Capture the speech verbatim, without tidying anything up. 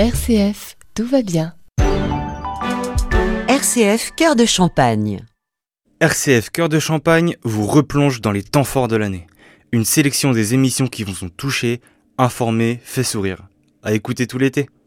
R C F, tout va bien. R C F Cœur de Champagne. R C F Cœur de Champagne vous replonge dans les temps forts de l'année. Une sélection des émissions qui vous ont touché, informé, fait sourire. À écouter tout l'été.